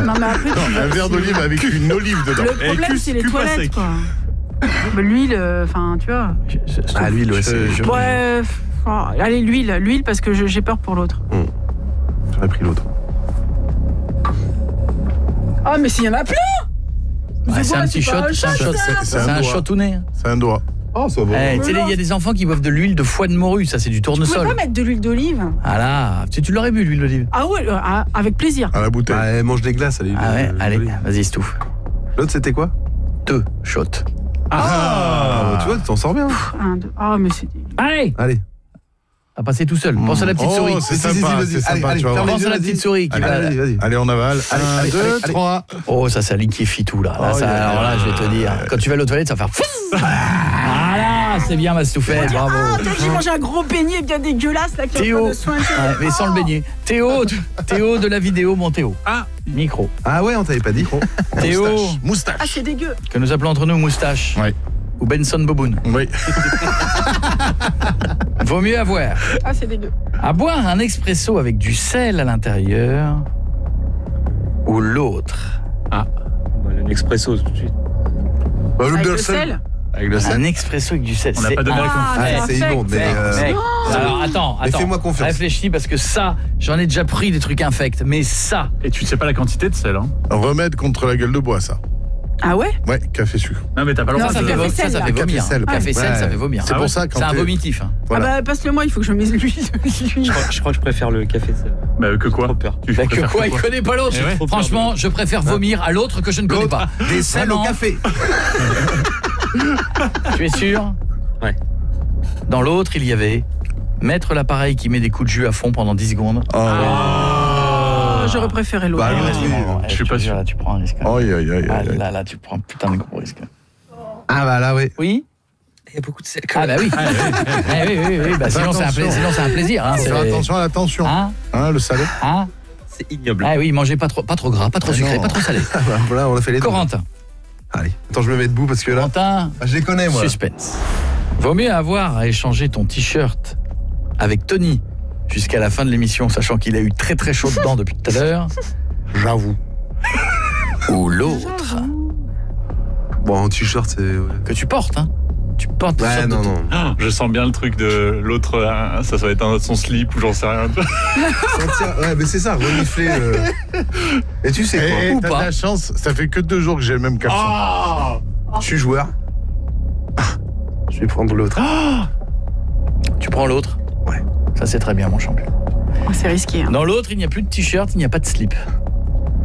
Non, mais après, un verre d'olive avec une olive dedans. Le problème, c'est les toilettes, quoi. L'huile, enfin, tu vois. L'huile, ouais, c'est... Ouais, allez, l'huile, parce que j'ai peur pour l'autre. J'aurais pris l'autre. Ah, mais s'il y en a plein. C'est un petit shot, c'est un shot au nez. C'est un doigt. Oh, ça va. Tu sais, il y a des enfants qui boivent de l'huile de foie de morue, ça c'est du Tu tournesol. pouvais pas mettre de l'huile d'olive? Ah là, tu l'aurais bu l'huile d'olive. Ah ouais, avec plaisir. À la bouteille. Elle mange des glaces, allez. Ah ouais, allez, vas-y, stouffe. L'autre, c'était quoi? 2 shots. Tu vois, tu t'en sors bien. 1, 2. Ah, mais c'est... Allez. À passer tout seul. Pense à la petite souris. C'est sympa, c'est sympa, tu vas voir. Pense à la petite souris qui va... Vas-y. Allez, on avale. 1, 2, 3. Oh, ça liquéfie tout là. Alors là, je vais te dire, quand tu vas aux toilettes, ça va faire... Voilà, c'est bien ma stoufette, bravo. Ah, j'ai mangé un gros beignet bien dégueulasse là qui Théo, a pas de soin. mais sans le beignet. Théo de la vidéo, mon Théo. Micro. Ah ouais, on t'avait pas dit. Théo, Moustache. Ah, c'est dégueu. que nous appelons entre nous Moustache. Ouais. Ou Benson Boboun. Oui. Vaut mieux avoir Ah, c'est dégueu. à boire un expresso avec du sel à l'intérieur ou l'autre. Un expresso tout de suite. Avec le sel. Avec le Un sel. expresso avec du sel. On n'a pas donné la Ah, C'est immonde, mais... Mec, alors attends, Mais fais-moi confiance. réfléchis parce que ça, j'en ai déjà pris des trucs infects, mais ça, Et tu sais pas la quantité de sel, hein? Remède contre la gueule de bois, ça. Ah ouais? Ouais, café sucre. Non, mais t'as pas le droit ça de... fait café ça sel, fait là. vomir. Café sel. Café sel, ça fait vomir. C'est pour ça quand C'est un t'es- vomitif. Hein. Voilà. Ah bah passe-le-moi, il faut que je mette l'huile. Je crois que je préfère le café sel. Bah que quoi? Trop peur. Tu Bah que préfères quoi, il connaît pas l'autre. Eh ouais. Franchement, je préfère vomir à l'autre que je ne connais pas. Des sels au Vraiment. café. Tu es sûr? Ouais. Dans l'autre, il y avait mettre l'appareil qui met des coups de jus à fond pendant 10 secondes. J'aurais préféré l'autre. Bah, l'autre, Je suis pas sûr. Là, tu prends un risque. Aïe, aïe, aïe, Ah aïe. là, tu prends un putain de gros risque. Ah bah là, oui. Oui? Il y a beaucoup de sel. quand Ah bah même. oui. oui. Bah, sinon, c'est un plaisir. Hein, Fais attention à la tension. Hein? Le salé. Hein? C'est ignoble. Ah oui, mangez pas trop gras, pas trop sucré, non. pas trop salé. Voilà, on a fait les deux. Corentin. Allez, attends, je me mets debout parce que là... Corentin, je les connais, moi. suspense. Vaut mieux avoir à échanger ton t-shirt avec Tony jusqu'à la fin de l'émission, sachant qu'il a eu très très chaud dedans depuis tout à l'heure. J'avoue. Ou l'autre Bon, en t-shirt, c'est... que tu portes, hein. Tu portes Ouais, t-shirt de non, ton- non. Ah, je sens bien le truc de l'autre, ça va être son slip ou j'en sais rien. Ouais, mais c'est ça, renifler... Et tu sais quoi? Et Ou t'as pas. de la chance, ça fait que 2 jours que j'ai le même caleçon. Je suis joueur. Je vais prendre l'autre. Tu prends l'autre? Ouais. Ça c'est très bien mon champion. C'est risqué. Hein. Dans l'autre, il n'y a plus de t-shirt, il n'y a pas de slip.